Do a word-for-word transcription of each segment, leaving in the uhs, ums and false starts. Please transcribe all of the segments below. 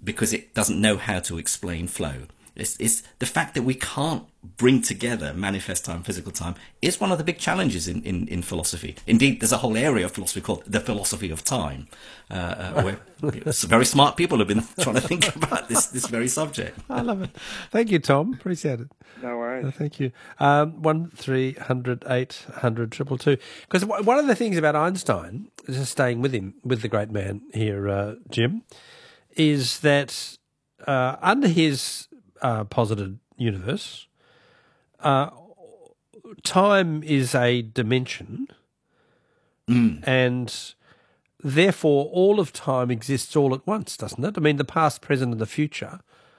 because it doesn't know how to explain flow. It's, it's the fact that we can't bring together manifest time, physical time, is one of the big challenges in, in, in philosophy. Indeed, there's a whole area of philosophy called the philosophy of time, uh, uh, where very smart people have been trying to think about this this very subject. I love it. Thank you, Tom. Appreciate it. No worries. Uh, thank you. Um, one three hundred eight hundred triple two. Because one of the things about Einstein, just staying with him, with the great man here, uh, Jim, is that uh, under his Uh, posited universe, uh, time is a dimension, mm. and therefore all of time exists all at once, doesn't it? I mean, the past, present, and the future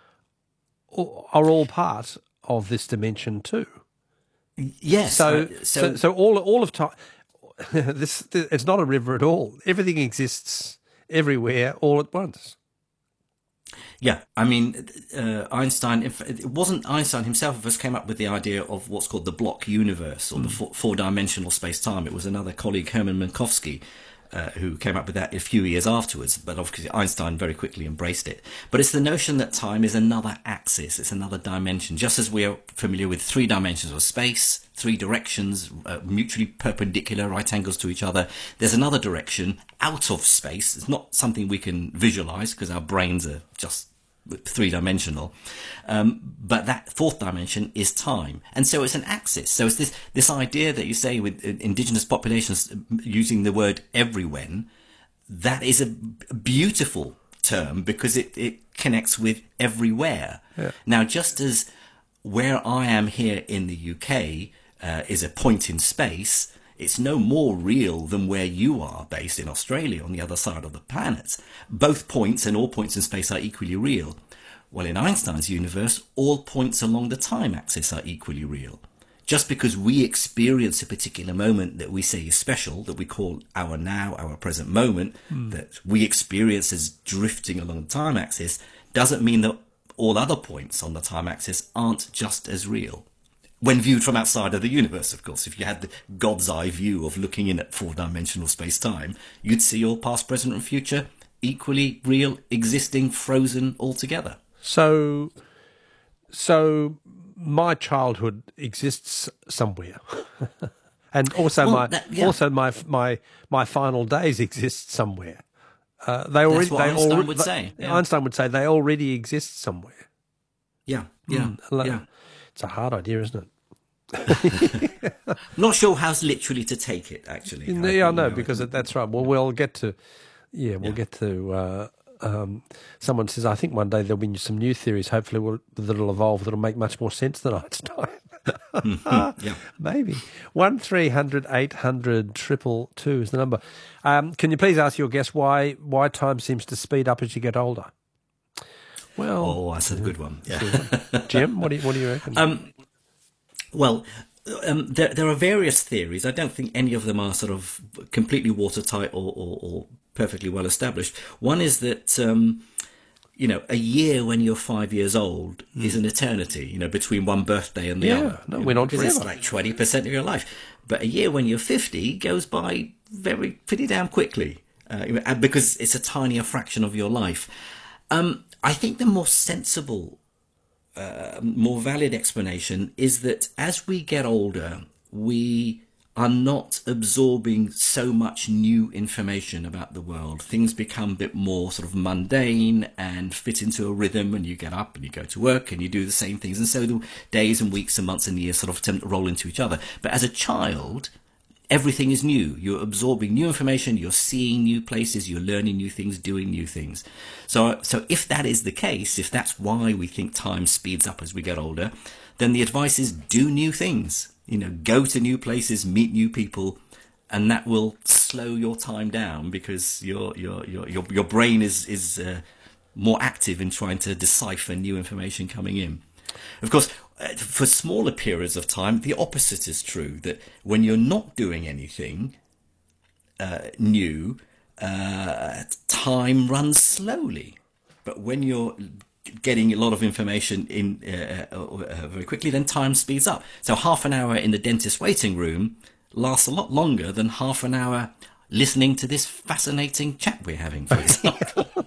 are all part of this dimension too. Yes. So, uh, so, so, so all all of time. this it's not a river at all. Everything exists everywhere all at once. Yeah, I mean, uh, Einstein, it wasn't Einstein himself who first came up with the idea of what's called the block universe, or mm. the four, four-dimensional space-time. It was another colleague, Hermann Minkowski, uh, who came up with that a few years afterwards, but obviously Einstein very quickly embraced it. But it's the notion that time is another axis, it's another dimension, just as we are familiar with three dimensions of space, three directions, uh, mutually perpendicular, right angles to each other. There's another direction out of space. It's not something we can visualize because our brains are just three-dimensional, um, but that fourth dimension is time, and so it's an axis. So it's this this idea that you say with indigenous populations using the word everywhen, that is a beautiful term because it, it connects with everywhere. Yeah. Now, just as where I am here in the U K uh, is a point in space, it's no more real than where you are based in Australia on the other side of the planet. Both points and all points in space are equally real. Well, in Einstein's universe, all points along the time axis are equally real. Just because we experience a particular moment that we say is special, that we call our now, our present moment, mm. that we experience as drifting along the time axis, doesn't mean that all other points on the time axis aren't just as real. When viewed from outside of the universe, of course. If you had the God's eye view of looking in at four-dimensional space-time, you'd see all past, present and future equally real, existing, frozen altogether. So, so my childhood exists somewhere. And also well, my that, yeah. also my my my final days exist somewhere. Uh, they already That's what they Einstein already, would say. Yeah. Einstein would say they already exist somewhere. Yeah, yeah, mm, yeah. It's a hard idea, isn't it? Not sure how literally to take it, actually. Yeah, I know, because that's right. Well, we'll get to, yeah, we'll yeah. get to, uh, um, someone says, I think one day there'll be some new theories, hopefully will, that'll evolve, that'll make much more sense than Einstein. mm-hmm. Yeah. Maybe. one three hundred eight hundred triple two is the number. Um, can you please ask your guest why, why time seems to speed up as you get older? Well, oh, that's a good one. Yeah. Jim, what do you, what do you reckon? Um, Well, um, there, there are various theories. I don't think any of them are sort of completely watertight or, or, or perfectly well established. One is that, um, you know, a year when you're five years old mm. is an eternity, you know, between one birthday and the yeah, other. No, we're not forever. It's like twenty percent of your life. But a year when you're fifty goes by very, pretty damn quickly uh, because it's a tinier fraction of your life. Um, I think the more sensible Uh, more valid explanation is that as we get older, we are not absorbing so much new information about the world. Things become a bit more sort of mundane and fit into a rhythm, and you get up and you go to work and you do the same things. And so the days and weeks and months and years sort of tend to roll into each other. But as a child, everything is new. You're absorbing new information, you're seeing new places, you're learning new things, doing new things. So, so if that is the case, if that's why we think time speeds up as we get older, then the advice is do new things. You know, go to new places, meet new people, and that will slow your time down because your your your your, your brain is is uh, more active in trying to decipher new information coming in. Of course, for smaller periods of time, the opposite is true, that when you're not doing anything uh, new, uh, time runs slowly. But when you're getting a lot of information in uh, uh, very quickly, then time speeds up. So half an hour in the dentist waiting room lasts a lot longer than half an hour listening to this fascinating chat we're having, for example.